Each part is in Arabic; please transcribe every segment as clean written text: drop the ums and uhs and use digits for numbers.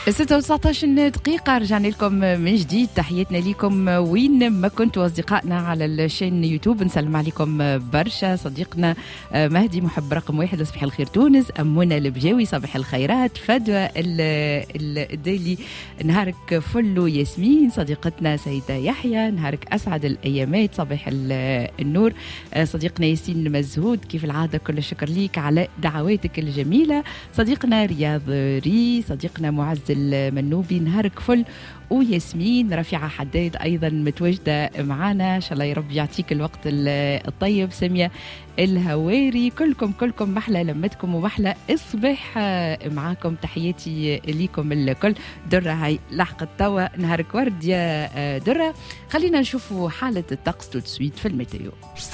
19 دقيقة رجعنا لكم من جديد. تحياتنا لكم وين ما كنتوا أصدقائنا على الشين يوتيوب. نسلم عليكم برشا. صديقنا مهدي محب رقم 1 صباح الخير تونس. أمونة البجاوي صباح الخيرات. فدوى الديلي نهارك فلو. ياسمين صديقتنا سيدة يحيى نهارك أسعد الأيامات صباح النور. صديقنا ياسين مزهود كيف العادة كل الشكر ليك على دعواتك الجميلة. صديقنا رياض ري. صديقنا معز المنوبي نهارك فل. وياسمين رفيعة حداد أيضا متواجدة معنا. إن شاء الله يا رب يعطيك الوقت الطيب. سامية الهواري كلكم محلى لمتكم ومحلى الصباح معاكم. تحياتي ليكم الكل. درة هاي لحقت توا نهارك ورد يا درة. خلينا نشوفوا حالة الطقس تسويت في الميتيو.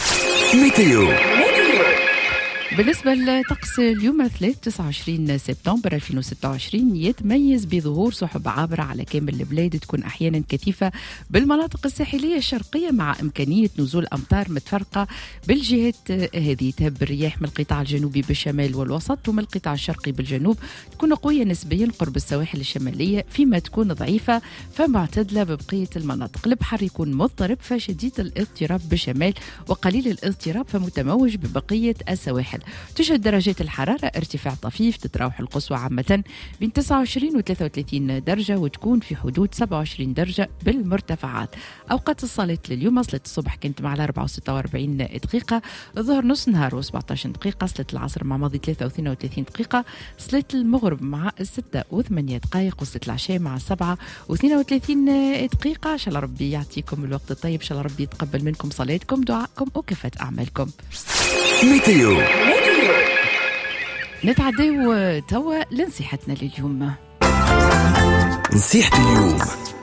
بالنسبة لطقس اليوم 29 سبتمبر 2026 يتميز بظهور سحب عابرة على كامل البلاد تكون أحيانا كثيفة بالمناطق الساحلية الشرقية مع إمكانية نزول أمطار متفرقة بالجهات هذه. تهب الرياح من القطاع الجنوبي بالشمال والوسط ومن القطاع الشرقي بالجنوب تكون قوية نسبيا قرب السواحل الشمالية فيما تكون ضعيفة فمعتدلة ببقية المناطق. البحر يكون مضطرب فشديد الاضطراب بالشمال وقليل الاضطراب فمتموج ببقية السواحل. تشهد درجات الحرارة ارتفاع طفيف تتراوح القصوى عامة بين 29 و 33 درجة وتكون في حدود 27 درجة بالمرتفعات. أوقات الصلاة لليوم صلاة الصبح كانت مع 4 و 46 دقيقة. الظهر نص نهار و 17 دقيقة. صلاة العصر مع ماضي 3 و 32 دقيقة. صلاة المغرب مع 6 و 8 دقائق. وصلاة العشاء مع 7 و 32 دقيقة. إن شاء الله ربي يعطيكم الوقت الطيب. إن شاء الله ربي يتقبل منكم صلاتكم دعائكم وكافة أعمالكم. ميتيو نتعداو توا لنصيحتنا لليوم. نصيحة اليوم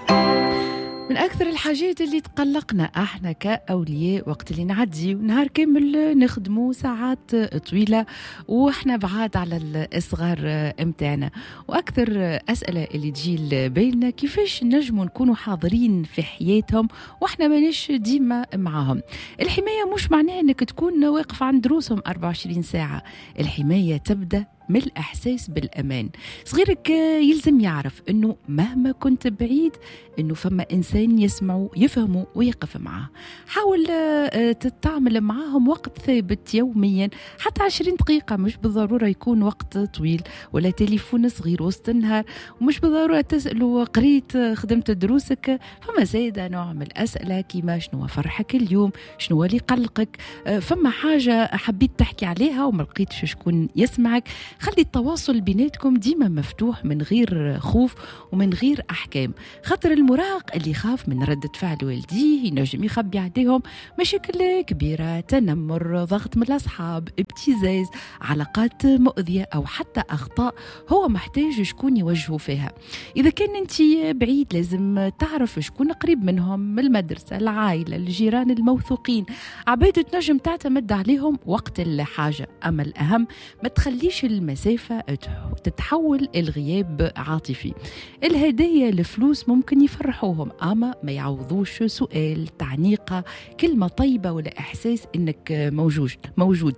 من أكثر الحاجات اللي تقلقنا احنا كأولياء وقت اللي نعدي نهار كامل نخدموا ساعات طويلة واحنا بعاد على الصغار امتاعنا. وأكثر أسئلة اللي تجي لبالنا كيفاش نجموا نكونوا حاضرين في حياتهم واحنا ماناش ديما معاهم. الحماية مش معناها انك تكون واقف عند دروسهم 24 ساعة. الحماية تبدأ من الإحساس بالأمان. صغيرك يلزم يعرف أنه مهما كنت بعيد أنه فما إنسان يسمعه يفهمه ويقف معه. حاول تتعامل معهم وقت ثابت يوميا حتى 20 دقيقة. مش بالضرورة يكون وقت طويل ولا تليفون صغير وسط النهار. ومش بالضرورة تسأله قريت خدمت دروسك. فما زايدة نوع من الأسئلة كيما شنو فرحك اليوم شنو اللي قلقك. فما حاجة حبيت تحكي عليها وما لقيتش شكون يسمعك. خلي التواصل بيناتكم ديما مفتوح من غير خوف ومن غير أحكام. خاطر المراهق اللي يخاف من ردة فعل والديه ينجم يخبي عليهم مشاكل كبيرة تنمر ضغط من الأصحاب ابتزاز علاقات مؤذية أو حتى أخطاء هو محتاج شكون يوجهه فيها. إذا كان أنت بعيد لازم تعرف شكون قريب منهم من المدرسة العائلة الجيران الموثوقين عباد تنجم تعتمد عليهم وقت الحاجة. أما الأهم ما تخليش المسافة تتحول الغياب عاطفي. الهدايا الفلوس ممكن يفرحوهم أما ما يعوضوش سؤال تعنيقة كلمة طيبة ولا إحساس إنك موجود.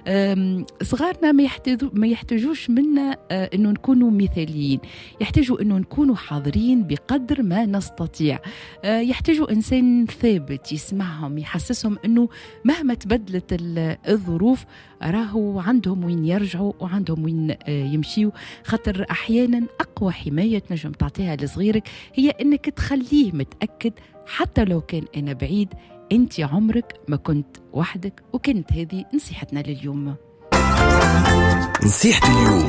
صغارنا ما يحتاجوش منا إنه نكونوا مثاليين. يحتاجوا إنه نكونوا حاضرين بقدر ما نستطيع. يحتاجوا إنسان ثابت يسمعهم يحسسهم إنه مهما تبدلت الظروف راهو عندهم وين يرجعوا وعندهم وين يمشيوا. خاطر أحيانا أقوى حماية نجم تعطيها لصغيرك هي أنك تخليه متأكد حتى لو كان أنا بعيد أنت عمرك ما كنت وحدك. وكانت هذه نصيحتنا لليوم. نصيحة اليوم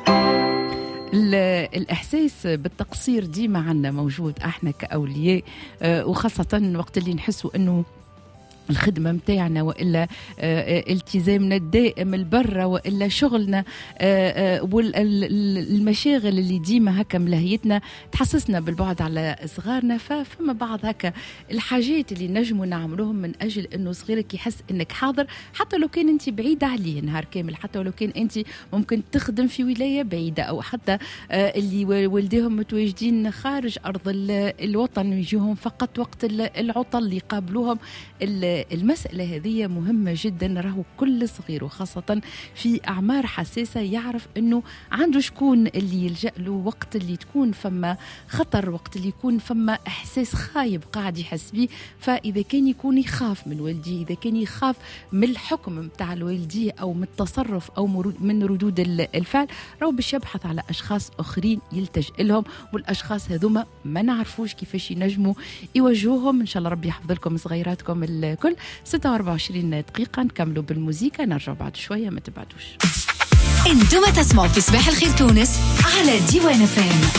الإحساس بالتقصير ديما عنا موجود احنا كأولياء وخاصة وقت اللي نحسوا أنه الخدمة متاعنا وإلا التزامنا الدائم البرة وإلا شغلنا والمشاغل اللي ديما هكا ملهيتنا تحسسنا بالبعد على صغارنا. فما بعض هكا الحاجات اللي نجموا نعملوهم من أجل أنه صغيرك يحس أنك حاضر حتى لو كان أنت بعيدة عليه نهار كامل. حتى لو كان أنت ممكن تخدم في ولاية بعيدة أو حتى اللي والديهم متواجدين خارج أرض الوطن يجيهم فقط وقت العطل اللي يقابلوهم المسألة هذه مهمة جدا، راهو كل صغير وخاصة في أعمار حساسة يعرف أنه عنده شكون اللي يلجأ له وقت اللي تكون فما خطر، وقت اللي يكون فما إحساس خايب قاعد يحس بيه. فإذا كان يكون يخاف من والديه، إذا كان يخاف من الحكم متاع الوالديه أو من التصرف أو من ردود الفعل، راهو باش يبحث على أشخاص آخرين يلتجئ لهم، والأشخاص هذوما ما نعرفوش كيفاش ينجموا يوجهوهم. إن شاء الله ربي يحفظ لكم صغيراتكم الكل. 26 دقيقة نكملوا بالموسيقى، نرجع بعد شوية، ما تبعدوش. انتم تسمعوا في صباح الخير تونس على ديوان FM.